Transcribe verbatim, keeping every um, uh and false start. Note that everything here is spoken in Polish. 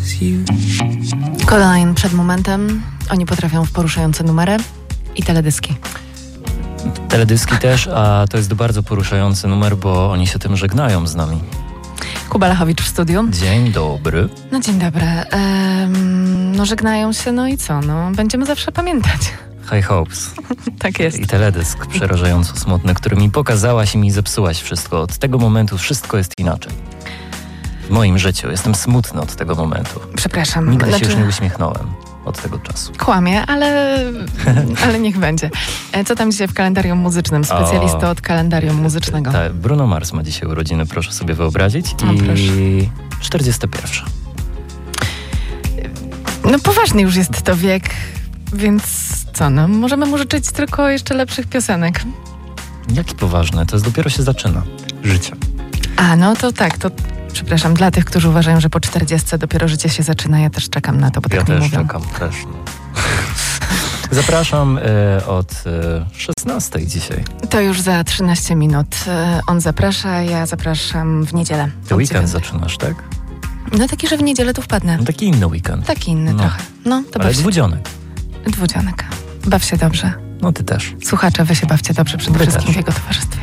Codaline przed momentem. Oni potrafią w poruszające numery i teledyski. Teledyski też, a to jest bardzo poruszający numer, bo oni się tym żegnają z nami. Kuba Lechowicz w studiu. Dzień dobry. No dzień dobry. Ehm, no żegnają się, no i co? No będziemy zawsze pamiętać. High Hopes. Tak jest. I teledysk przerażająco smutny, który mi pokazałaś i mi zepsułaś wszystko. Od tego momentu wszystko jest inaczej. W moim życiu jestem smutny od tego momentu. Przepraszam. Nigdy znaczy... się już nie uśmiechnąłem od tego czasu. Kłamie, ale, ale niech będzie. Co tam dzisiaj w kalendarium muzycznym? Specjalista od kalendarium muzycznego. Tak, Bruno Mars ma dzisiaj urodziny, proszę sobie wyobrazić. No, I proszę. czterdziesta pierwsza. No poważny już jest to wiek, więc co, no możemy mu życzyć tylko jeszcze lepszych piosenek. Jaki poważny? To jest dopiero się zaczyna. Życie. A, no to tak, to przepraszam, dla tych, którzy uważają, że po czterdziestce dopiero życie się zaczyna, ja też czekam na to, bo ja tak mi też mówią. czekam, też. No. Zapraszam y, od y, szesnastej dzisiaj. To już za trzynaście minut. On zaprasza, ja zapraszam w niedzielę. Ty weekend zaczynasz, tak? No taki, że w niedzielę tu wpadnę. No taki inny weekend. Taki inny no. trochę. No, to Ale baw się. dwudzionek. Dwudzionek. Baw się dobrze. No ty też. Słuchacze, wy się bawcie dobrze przede Wy wszystkim też. w jego towarzystwie.